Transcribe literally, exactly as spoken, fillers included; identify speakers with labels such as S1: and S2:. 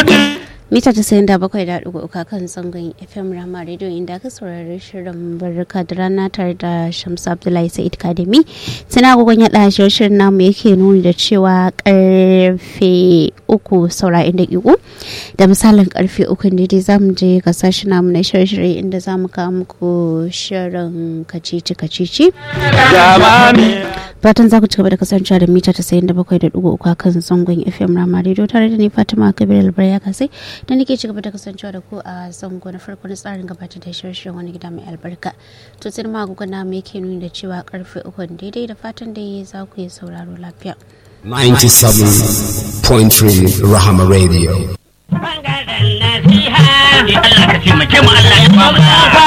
S1: mita tasa'in da bakwai da ɗigo uku kan zangon F M Rama Radio inda aka saurari shirin barka da rana tare da Shamsu Abdullahi Sa'id Kademi. Tana agogon yaɗa shirin namu yake nuni da cewa karfe uku saura inda ƙiƙo. Da misalin karfe uku ne dai zamu je ga sashi namu na shirye-shirye inda zamu kawo muku shirin kacici kacici. Fatan za ku ci gaba da kasancewa da mita tasa'in da bakwai da ɗigo uku kan zangon F M Rama Radio tare da ni Fatima Kabir Albarya Kasai. Da nake ci gaba da kasancewa da ku a zango na farko na tsarin gabatar da shirye-shiryen wani gida mai albarka. To sai ma gugu na mu yake nuni da cewa karfe uku daidai da fatan da za ku yi sauraro lafiya.
S2: ninety-seven point three Rahama Radio.
S3: Bangaren nasiha, Allah ka taimake mu Allah ya ba mu